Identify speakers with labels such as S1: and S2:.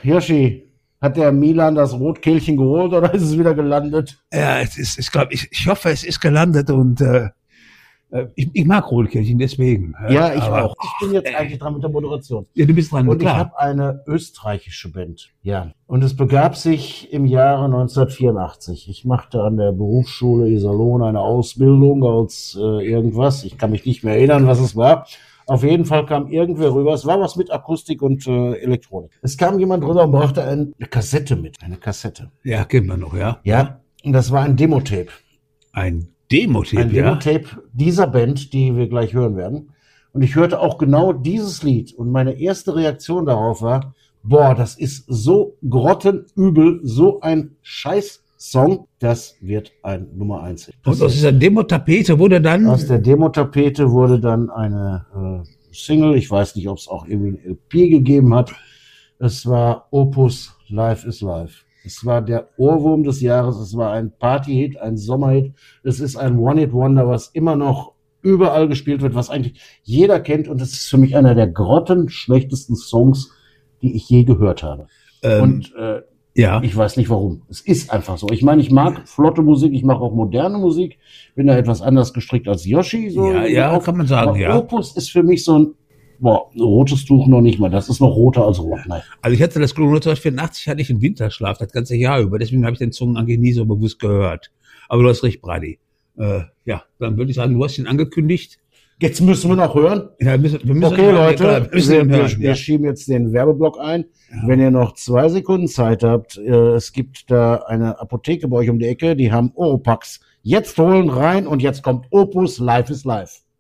S1: Hirschi, hat der Milan das Rotkehlchen geholt oder ist es wieder gelandet?
S2: Ja, ich hoffe, es ist gelandet und ich mag Rotkehlchen, deswegen.
S1: Ja, ich auch. Ich bin jetzt eigentlich dran mit der Moderation.
S2: Ja, du bist dran,
S1: und
S2: klar.
S1: Ich habe eine österreichische Band. Ja. Und es begab sich im Jahre 1984. Ich machte an der Berufsschule Iserlohn eine Ausbildung als irgendwas. Ich kann mich nicht mehr erinnern, was es war. Auf jeden Fall kam irgendwer rüber. Es war was mit Akustik und Elektronik. Es kam jemand rüber und brachte eine Kassette mit. Eine Kassette.
S2: Ja, kennen wir noch, ja.
S1: Ja, und das war ein Demotape.
S2: Ein Demotape,
S1: Ein Demotape dieser Band, die wir gleich hören werden. Und ich hörte auch genau dieses Lied. Und meine erste Reaktion darauf war, boah, das ist so grottenübel, so ein Scheiß-Song. Das wird ein Nummer 1.
S2: Und aus dieser Demo-Tapete wurde dann...
S1: Aus der Demo-Tapete wurde dann eine Single. Ich weiß nicht, ob es auch irgendwie ein LP gegeben hat. Es war Opus Life is Life. Es war der Ohrwurm des Jahres. Es war ein Party-Hit, ein Sommerhit. Es ist ein One-Hit-Wonder, was immer noch überall gespielt wird, was eigentlich jeder kennt. Und es ist für mich einer der grottenschlechtesten Songs, die ich je gehört habe.
S2: Ja.
S1: Ich weiß nicht warum. Es ist einfach so. Ich meine, ich mag flotte Musik, ich mag auch moderne Musik. Bin da etwas anders gestrickt als Yoshi. So
S2: ja, kann man sagen,
S1: aber
S2: ja.
S1: Opus ist für mich so ein rotes Tuch noch nicht mal. Das ist noch roter als rot. Nein.
S2: Also ich hatte das Glück, 1984 hatte ich einen Winterschlaf, das ganze Jahr über. Deswegen habe ich den Song eigentlich nie so bewusst gehört. Aber du hast recht, Brady. Ja, dann würde ich sagen, du hast ihn angekündigt.
S1: Jetzt müssen wir noch hören.
S2: Ja, wir müssen
S1: okay,
S2: hören,
S1: Leute,
S2: ja, klar,
S1: wir schieben jetzt den Werbeblock ein.
S2: Ja.
S1: Wenn ihr noch 2 Sekunden Zeit habt, es gibt da eine Apotheke bei euch um die Ecke, die haben Oropax. Jetzt holen rein und jetzt kommt Opus Life is Life.